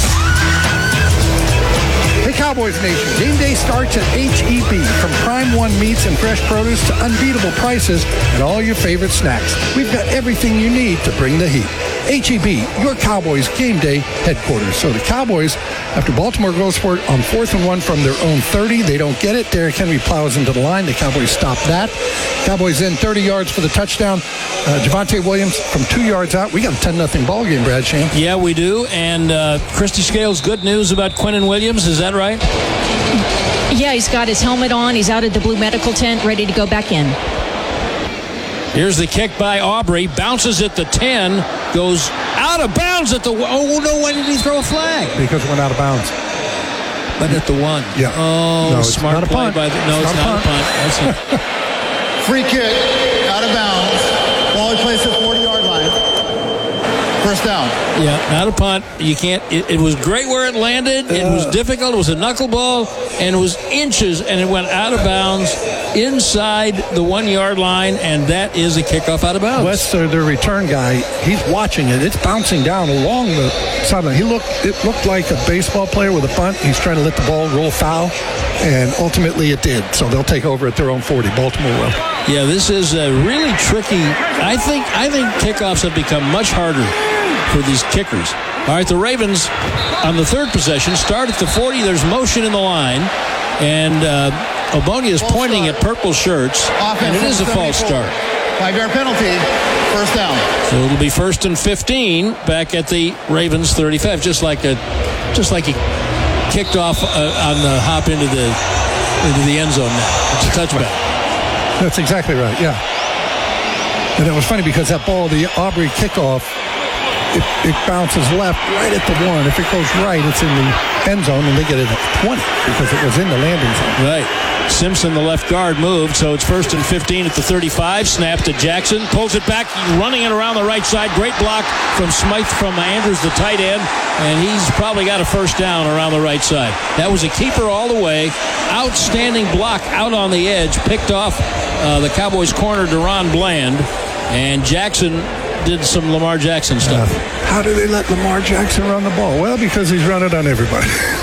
Hey Cowboys Nation, game day starts at H E B. From Prime One meats and fresh produce to unbeatable prices and all your favorite snacks. We've got everything you need to bring the heat. H E B, your Cowboys game day headquarters. So the Cowboys, after Baltimore goes for it on fourth and one from their own thirty, they don't get it. Derrick Henry plows into the line. The Cowboys stop that. Cowboys in thirty yards for the touchdown. Uh, Javonte Williams from two yards out. We got a ten nothing ball game, Brad Sham. Yeah, we do. And uh, Christy Scales, good news about Quinnen Williams. Is that right? Yeah, he's got his helmet on. He's out of the blue medical tent, ready to go back in. Here's the kick by Aubrey. Bounces at the ten. Goes out of bounds at the... Oh, no, why did he throw a flag? Because it went out of bounds. But at the one. Yeah. Oh, no, smart not a play punt. by the... No, it's, it's not, not a punt. punt. That's not. Free kick, out of bounds. Ball placed at forty-yard line. First down. Yeah, not a punt. You can't. It, it was great where it landed. It was difficult. It was a knuckleball, and it was inches, and it went out of bounds inside the one-yard line, and that is a kickoff out of bounds. West, uh, their return guy, he's watching it. It's bouncing down along the sideline. He looked. It looked like a baseball player with a bunt. He's trying to let the ball roll foul, and ultimately it did. So they'll take over at their own forty. Baltimore will. Yeah, this is a really tricky. I think. I think kickoffs have become much harder for these kickers. All right, the Ravens on the third possession start at the forty. There's motion in the line, and uh, Obonia is pointing at purple shirts, and it is a false start. Five-yard penalty, first down. So it'll be first and fifteen back at the Ravens thirty-five, just like a, just like he kicked off uh, on the hop into the into the end zone. Now it's a touchback. That's exactly right. Yeah, and it was funny because that ball, the Aubrey kickoff. It, it bounces left right at the one. If it goes right, it's in the end zone, and they get it at twenty because it was in the landing zone. Right. Simpson, the left guard, moved, so it's first and fifteen at the thirty-five. Snap to Jackson. Pulls it back, running it around the right side. Great block from Smythe from Andrews, the tight end, and he's probably got a first down around the right side. That was a keeper all the way. Outstanding block out on the edge. Picked off uh, the Cowboys corner, Deron Bland, and Jackson did some Lamar Jackson stuff. Uh, how do they let Lamar Jackson run the ball? Well, because he's run it on everybody.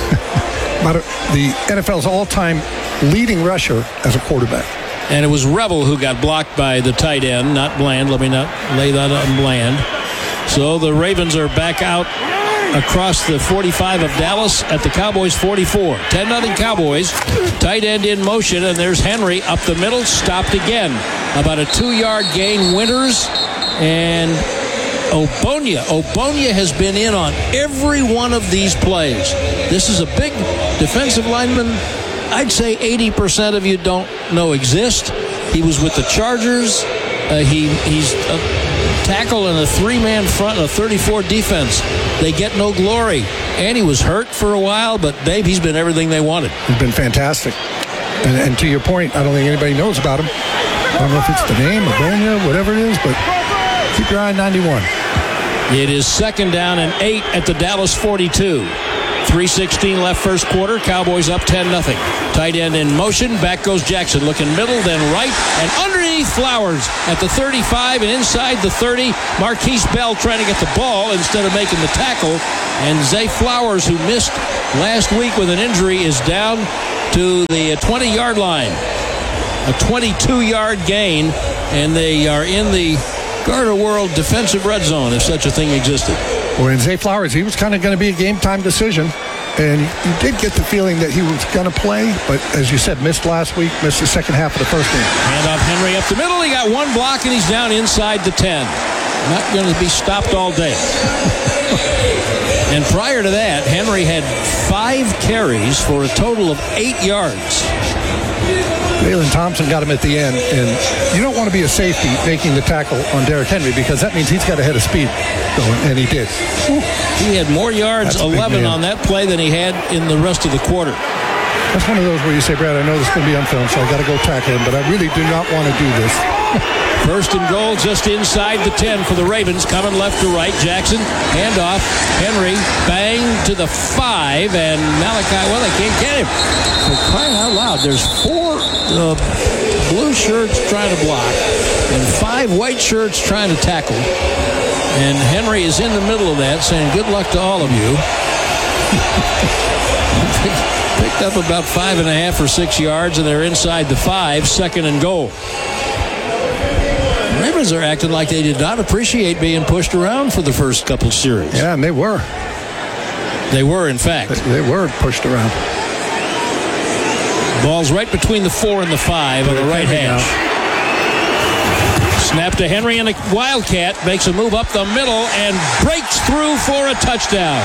But the N F L's all-time leading rusher as a quarterback. And it was Revel who got blocked by the tight end, not Bland. Let me not lay that on Bland. So the Ravens are back out across the forty-five of Dallas at the Cowboys forty-four. ten nothing Cowboys. Tight end in motion, and there's Henry up the middle, stopped again. About a two-yard gain. Winters and Obonia. Obonia has been in on every one of these plays. This is a big defensive lineman. I'd say eighty percent of you don't know exist. He was with the Chargers. Uh, he He's a tackle in a three-man front, a thirty-four defense. They get no glory. And he was hurt for a while, but Dave, he's been everything they wanted. He's been fantastic. And, and to your point, I don't think anybody knows about him. I don't know if it's the name, Obonia, whatever it is, but keep your eye on ninety-one. It is second down and eight at the Dallas forty-two. three sixteen left first quarter. Cowboys up ten nothing. Tight end in motion. Back goes Jackson. Looking middle, then right. And underneath Flowers at the thirty-five and inside the thirty. Marquise Bell trying to get the ball instead of making the tackle. And Zay Flowers, who missed last week with an injury, is down to the twenty-yard line. A twenty-two-yard gain. And they are in the Garter World defensive red zone, if such a thing existed. Well, in Zay Flowers, he was kind of going to be a game-time decision. And you did get the feeling that he was going to play, but as you said, missed last week, missed the second half of the first game. Hand off Henry up the middle. He got one block, and he's down inside the ten. Not going to be stopped all day. And prior to that, Henry had five carries for a total of eight yards. Jalen Thompson got him at the end, and you don't want to be a safety making the tackle on Derrick Henry because that means he's got a head of speed going, and he did. He had more yards, eleven on that play, than he had in the rest of the quarter. That's one of those where you say, Brad, I know this is going to be on film, so I got to go tackle him, but I really do not want to do this. First and goal just inside the ten for the Ravens, coming left to right. Jackson, handoff. Henry, bang to the five, and Malachi, well, they can't get him. For crying out loud, there's four uh, blue shirts trying to block and five white shirts trying to tackle. And Henry is in the middle of that, saying, good luck to all of you. Picked up about five and a half or six yards, and they're inside the five, second and goal. Ravens are acting like they did not appreciate being pushed around for the first couple series. Yeah, and they were. They were, in fact. They were pushed around. Ball's right between the four and the five on the right hash. Snap to Henry, and a Wildcat makes a move up the middle and breaks through for a touchdown.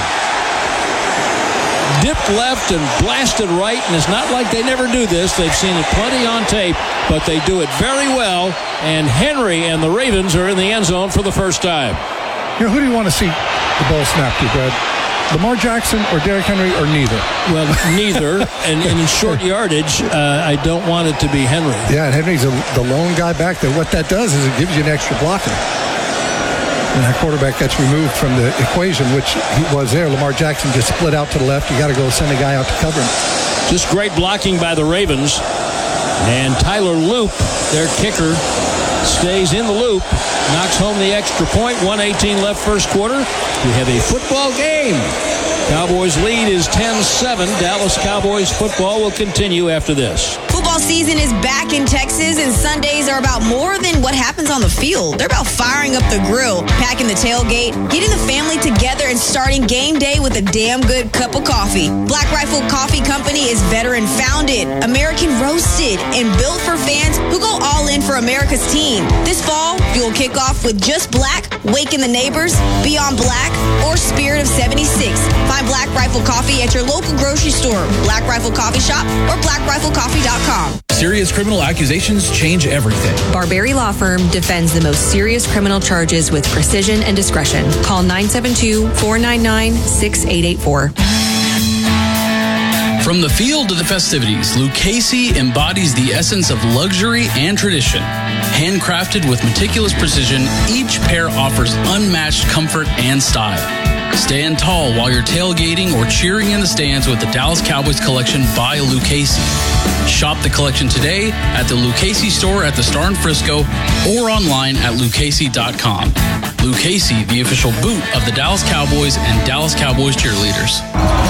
Dipped left and blasted right, and it's not like they never do this. They've seen it plenty on tape, but they do it very well, and Henry and the Ravens are in the end zone for the first time. You know, who do you want to see the ball snapped to, Brad? Lamar Jackson or Derrick Henry, or neither? Well, neither, and, and in short yardage, uh, I don't want it to be Henry. Yeah, and Henry's a, the lone guy back there. What that does is it gives you an extra blocker. And that quarterback gets removed from the equation, which he was there. Lamar Jackson just split out to the left. You got to go send a guy out to cover him. Just great blocking by the Ravens. And Tyler Loop, their kicker, stays in the loop, knocks home the extra point. one eighteen left first quarter. We have a football game. Cowboys lead is ten seven. Dallas Cowboys football will continue after this. Football season is back in Texas, and Sundays are about more than what happens on the field. They're about firing up the grill, packing the tailgate, getting the family together, and starting game day with a damn good cup of coffee. Black Rifle Coffee Company is veteran-founded, American-roasted, and built for fans who go all in for America's team. This fall, you'll kick off with Just Black, Waking the Neighbors, Beyond Black, or Spirit of seventy-six. Find Black Rifle Coffee at your local grocery store, Black Rifle Coffee Shop, or black rifle coffee dot com. Serious criminal accusations change everything. Barberi Law Firm defends the most serious criminal charges with precision and discretion. Call nine seven two, four nine nine, six eight eight four. From the field to the festivities, Lucchese embodies the essence of luxury and tradition. Handcrafted with meticulous precision, each pair offers unmatched comfort and style. Stand tall while you're tailgating or cheering in the stands with the Dallas Cowboys collection by Lucchese. Shop the collection today at the Lucchese store at the Star in Frisco or online at lucchese dot com. Lucchese, the official boot of the Dallas Cowboys and Dallas Cowboys cheerleaders.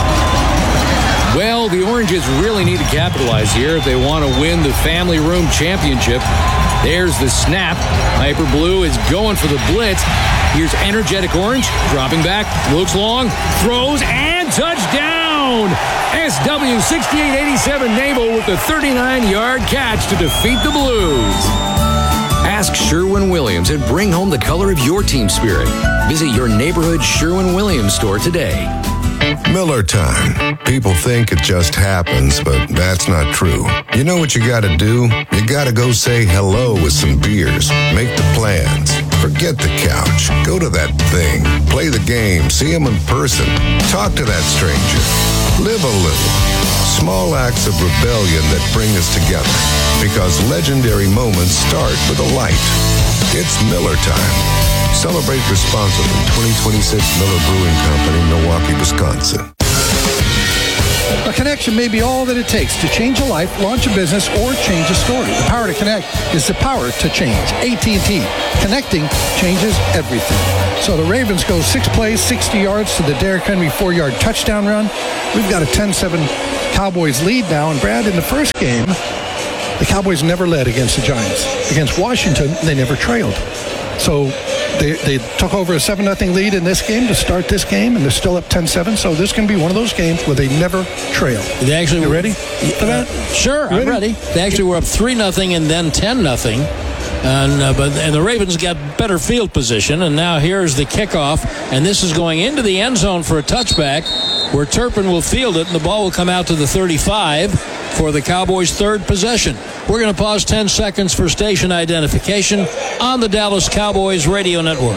Well, the Oranges really need to capitalize here if they want to win the Family Room Championship. There's the snap. Hyper Blue is going for the blitz. Here's Energetic Orange, dropping back, looks long, throws, and touchdown! S W sixty-eight eighty-seven Naval with a thirty-nine-yard catch to defeat the Blues. Ask Sherwin-Williams and bring home the color of your team spirit. Visit your neighborhood Sherwin-Williams store today. Miller time. People think it just happens, but that's not true. You know what you gotta do? You gotta go say hello with some beers. Make the plans. Forget the couch. Go to that thing. Play the game. See them in person. Talk to that stranger. Live a little. Small acts of rebellion that bring us together. Because legendary moments start with a light. It's Miller time. Celebrate responsibly. twenty twenty-six Miller Brewing Company, Milwaukee, Wisconsin. A connection may be all that it takes to change a life, launch a business, or change a story. The power to connect is the power to change. A T and T. Connecting changes everything. So the Ravens go six plays, sixty yards to the Derrick Henry four-yard touchdown run. We've got a ten seven Cowboys lead now. And Brad, in the first game, the Cowboys never led against the Giants. Against Washington, they never trailed. So they, they took over a seven nothing lead in this game to start this game, and they're still up ten seven. So this can be one of those games where they never trail. They actually you were, ready for that? Sure, You I'm ready. They actually were up three nothing and then ten nothing. And, uh, but, and the Ravens got better field position, and now here's the kickoff, and this is going into the end zone for a touchback where Turpin will field it, and the ball will come out to the thirty-five for the Cowboys' third possession. We're going to pause ten seconds for station identification on the Dallas Cowboys Radio Network.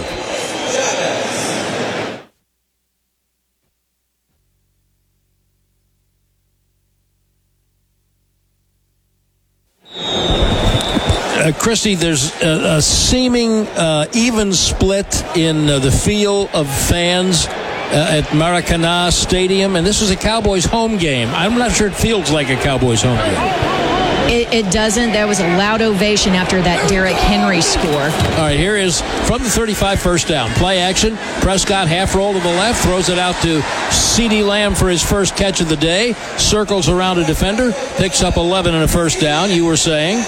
Uh, Christy, there's a, a seeming uh, even split in uh, the feel of fans uh, at Maracana Stadium, and this is a Cowboys home game. I'm not sure it feels like a Cowboys home game. It, it doesn't. There was a loud ovation after that Derrick Henry score. All right, here is from the thirty-five, first down. Play action. Prescott half roll to the left, throws it out to CeeDee Lamb for his first catch of the day. Circles around a defender, picks up eleven and a first down. You were saying?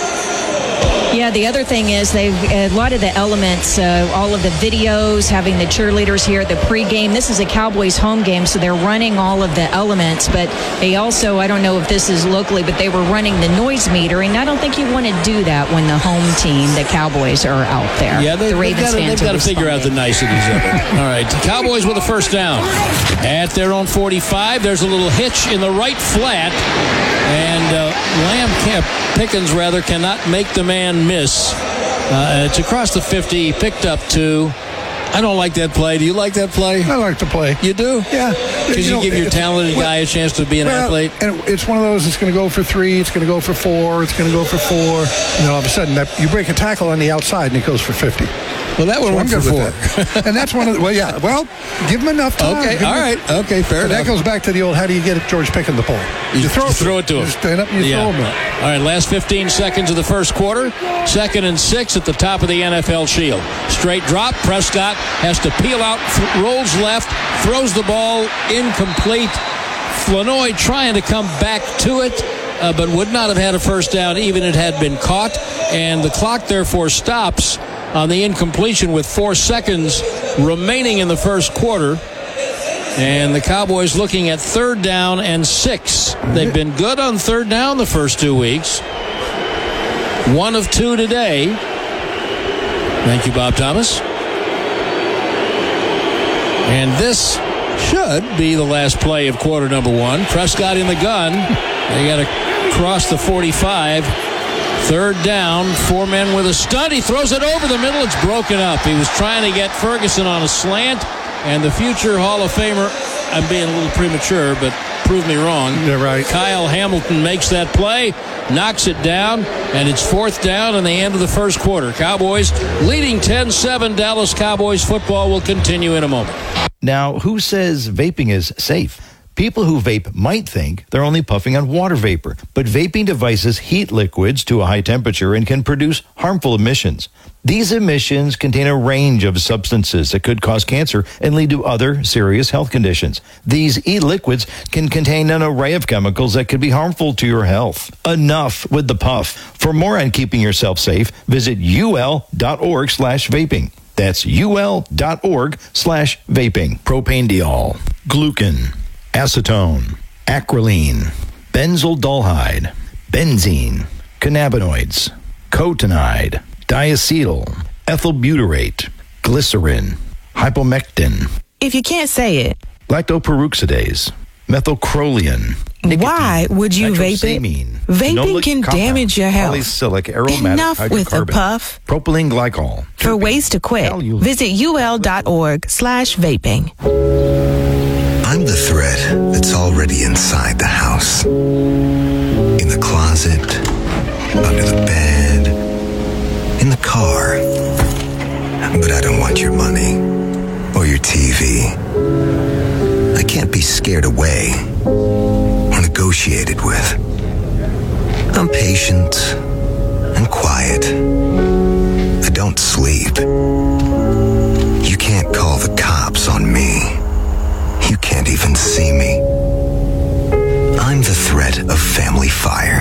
Yeah, the other thing is they've a lot of the elements, uh, all of the videos, having the cheerleaders here at the pregame. This is a Cowboys home game, so they're running all of the elements. But they also, I don't know if this is locally, but they were running the noise metering. I don't think you want to do that when the home team, the Cowboys, are out there. Yeah, they, the Ravens they've got to figure out the niceties of it. All right, the Cowboys with a first down at their own forty-five. There's a little hitch in the right flat, and uh, Lamb Camp Pickens rather cannot make the man miss. Uh, it's across the fifty, picked up two. I don't like that play. Do you like that play? I like the play. You do? Yeah. Because you, know, give your talented well, guy a chance to be an well, athlete. And it's one of those, it's going to go for three, it's going to go for four, it's going to go for four. And then all of a sudden, that, you break a tackle on the outside and it goes for fifty. Well, that one so went for four. And that's one of the, well, yeah. Well, give him enough time. Okay, give all him, right. Okay, fair enough. That goes back to the old, how do you get George Pickens the ball? You, You throw, you throw it to him. You stand up and you yeah. throw him. All right, last fifteen seconds of the first quarter. Second and six at the top of the N F L Shield. Straight drop. Prescott has to peel out, th- rolls left, throws the ball incomplete. Flanoy trying to come back to it, uh, but would not have had a first down even if it had been caught. And the clock therefore stops on the incompletion with four seconds remaining in the first quarter. And the Cowboys looking at third down and six. They've been good on third down the first two weeks. One of two today. Thank you, Bob Thomas. And this should be the last play of quarter number one. Prescott in the gun. They got to cross the forty-five. Third down, four men with a stunt. He throws it over the middle. It's broken up. He was trying to get Ferguson on a slant, and the future Hall of Famer, I'm being a little premature, but prove me wrong. You're right. Kyle Hamilton makes that play, knocks it down, and it's fourth down in the end of the first quarter. Cowboys leading ten seven. Dallas Cowboys football will continue in a moment. Now, who says vaping is safe? People who vape might think they're only puffing on water vapor, but vaping devices heat liquids to a high temperature and can produce harmful emissions. These emissions contain a range of substances that could cause cancer and lead to other serious health conditions. These e-liquids can contain an array of chemicals that could be harmful to your health. Enough with the puff. For more on keeping yourself safe, visit ul.org slash vaping. That's ul.org slash vaping. Propanediol, glucan, acetone, acrolein, benzaldehyd, benzene, cannabinoids, cotinide, diacetyl, ethylbutyrate, glycerin, hypomectin. If you can't say it, lactoperoxidase, methylcrolian. Why would you vape it? Vaping can damage your health. Polycylic aromatic Enough with the hydrocarbon, puff. propylene glycol. For ways to quit, visit ul.org slash vaping. I'm the thread that's already inside the house. In the closet, under the bed, in the car. But I don't want your money or your T V. I can't be scared away or negotiated with. I'm patient and quiet. I don't sleep. You can't call the cops on me. You can't even see me. I'm the threat of family fire.